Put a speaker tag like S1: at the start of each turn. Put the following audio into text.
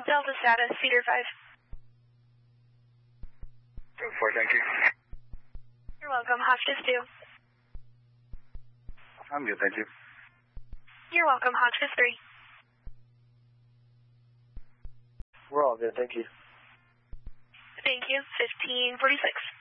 S1: Delta status, Cedar 5.
S2: 4, thank you.
S1: You're welcome. Hotchkiss 2.
S2: I'm good, thank you.
S1: You're welcome. Hotchkiss 3.
S2: We're all good, thank you.
S1: Thank you. 1546.